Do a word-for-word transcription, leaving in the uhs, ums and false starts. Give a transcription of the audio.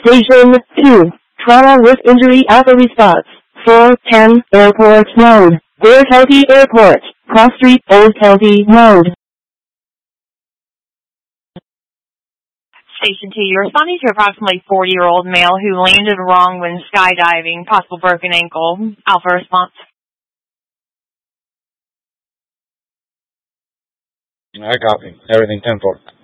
Station two, trauma with injury alpha response. four ten, airport mode. Bear County Airport, Cross Street, Old County mode. Station two, you're responding to approximately forty-year-old male who landed wrong when skydiving, possible broken ankle. Alpha response. I copy. Everything ten four.